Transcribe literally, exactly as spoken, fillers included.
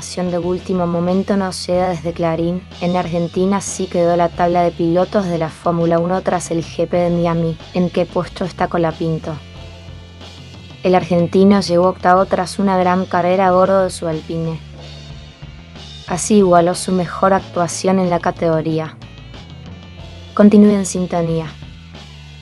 información de último momento nos llega desde Clarín, en Argentina sí quedó la tabla de pilotos de la Fórmula uno tras el G P de Miami. ¿En qué puesto está Colapinto? El argentino llegó octavo tras una gran carrera a bordo de su Alpine. Así igualó su mejor actuación en la categoría. Continúe en sintonía.